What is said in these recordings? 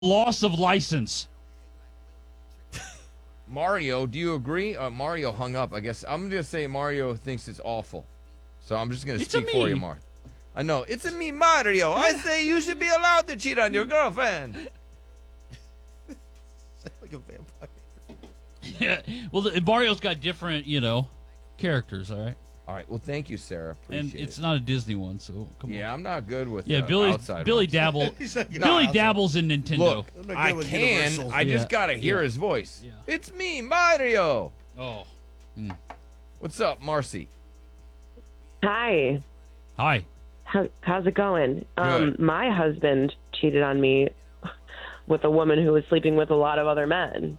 loss of license. Mario, do you agree? Mario hung up. I guess I'm gonna say Mario thinks it's awful. So I'm just gonna It's speak a for me. you, Mario. I know it's a me, Mario. I say you should be allowed to cheat on your girlfriend. Like a vampire. Yeah. Well, Mario's got different, characters. All right, All right. Well, thank you, Sarah. Appreciate and it's it. not a Disney one, so come on. Yeah, I'm not good with Yeah, Billy. outside Billy ones. dabble. He's like, Billy "Nah, dabbles in Nintendo. Look, I'm not I good with can. Universal." I just Yeah, gotta hear yeah. his voice. Yeah. It's me, Mario. Oh. What's up, Marcy? Hi. Hi. How's it going? Good. My husband cheated on me with a woman who was sleeping with a lot of other men.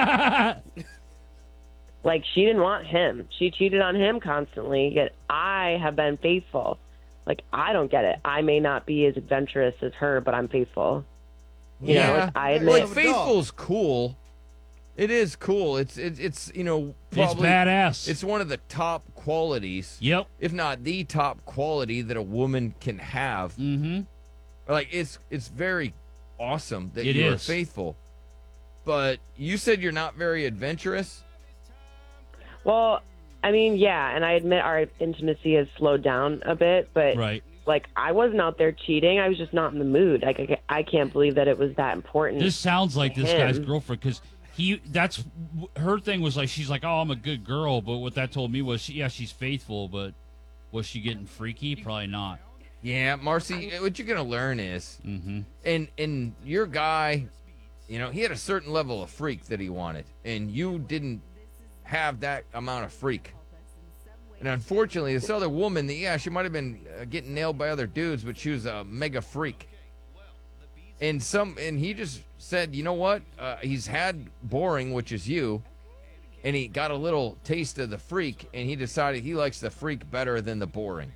Like, she didn't want him. She cheated on him constantly, yet I have been faithful. Like, I don't get it. I may not be as adventurous as her, but I'm faithful. You know, like, I admit. Like have a dog. faithful's cool. It is cool. It's It's probably badass. it's one of the top qualities, Yep. if not the top quality that a woman can have. Mm-hmm. Like it's very awesome that It you are is. faithful. But you said you're not very adventurous. Well, I mean, yeah, and I admit our intimacy has slowed down a bit, but Right. like, I wasn't out there cheating. I was just not in the mood. Like, I can't believe that it was that important. This sounds like this guy's Him. girlfriend because her thing was like she's like, oh, I'm a good girl, but what that told me was she's faithful, but was she getting freaky? Probably not. Yeah, Marcy, what you're gonna learn is, Mm-hmm. and your guy, he had a certain level of freak that he wanted, and you didn't have that amount of freak. And unfortunately, this other woman, she might have been getting nailed by other dudes, but she was a mega freak. And he just said, you know what? He's had boring, which is you, and he got a little taste of the freak, and he decided he likes the freak better than the boring.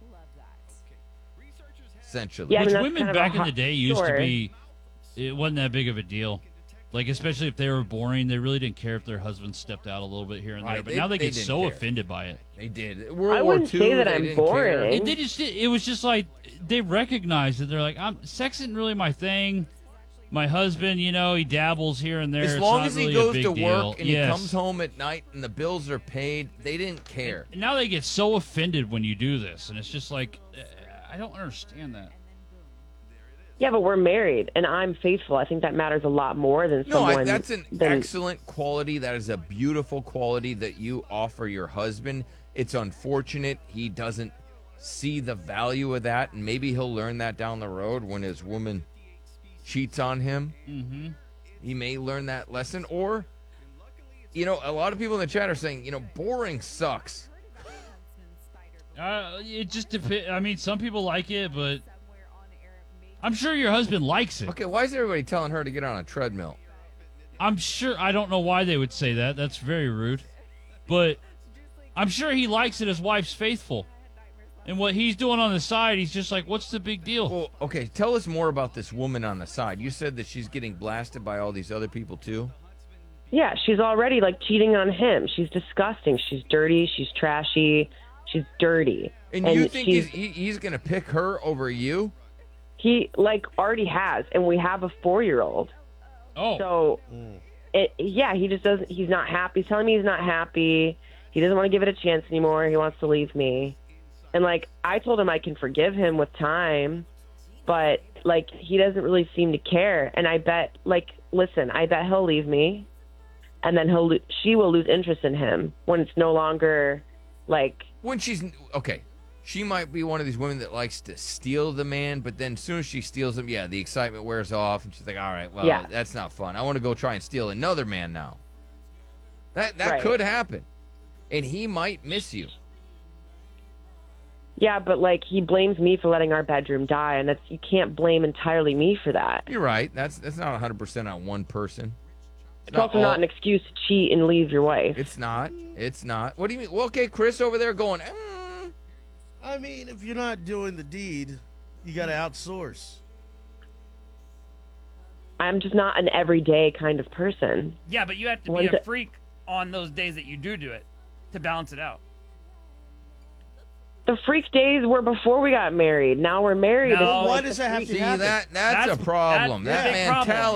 Essentially. Yeah, I Which mean, that's women kind of a back in hot- the day used to sure. be, it wasn't that big of a deal. Like, especially if they were boring, they really didn't care if their husband stepped out a little bit here and there. Right, But they- now they they get didn't so care. offended by it. They did. I World War wouldn't II, say that they I'm didn't boring. care. It was just like they recognized it. They're like, sex isn't really my thing. My husband, he dabbles here and there. As It's long not as he really a goes big to deal. work and Yes. he comes home at night and the bills are paid, they didn't care. And now they get so offended when you do this, and it's just like, I don't understand that. Yeah, but we're married, and I'm faithful. I think that matters a lot more than No, someone. that's an than- excellent quality. That is a beautiful quality that you offer your husband. It's unfortunate he doesn't see the value of that, and maybe he'll learn that down the road when his woman cheats on him. Mm-hmm. He may learn that lesson, or, a lot of people in the chat are saying, boring sucks. It just depends. I mean, some people like it, but I'm sure your husband likes it. Okay, why is everybody telling her to get on a treadmill? I'm sure. I don't know why they would say that. That's very rude. But I'm sure he likes it. His wife's faithful. And what he's doing on the side, he's just like, what's the big deal? Well, okay, tell us more about this woman on the side. You said that she's getting blasted by all these other people, too? Yeah, she's already like cheating on him. She's disgusting. She's dirty. She's trashy. She's dirty. And you think she's, he's going to pick her over you? he like already has, and we have a 4-year-old. Oh. So, he just doesn't. He's not happy. He's telling me he's not happy. He doesn't want to give it a chance anymore. He wants to leave me. And like, I told him I can forgive him with time, but like, he doesn't really seem to care. And I bet, I bet he'll leave me, and then she will lose interest in him when it's no longer like. When she's okay, she might be one of these women that likes to steal the man, but then as soon as she steals him, the excitement wears off, and she's like, "All right, well, Yeah. that's not fun. I want to go try and steal another man now." That Right. could happen, and he might miss you. Yeah, but like, he blames me for letting our bedroom die, and you can't blame entirely me for that. You're right. That's not 100% on one person. It's also not an excuse to cheat and leave your wife. It's not. It's not. What do you mean? Well, okay, Chris over there going. I mean, if you're not doing the deed, you got to outsource. I'm just not an everyday kind of person. Yeah, but you have to be When's a it- freak on those days that you do it to balance it out. The freak days were before we got married. Now we're married. No. It's Why like does the that have freak- to See, happen? that's a That's- problem. that's That a big problem. mentality.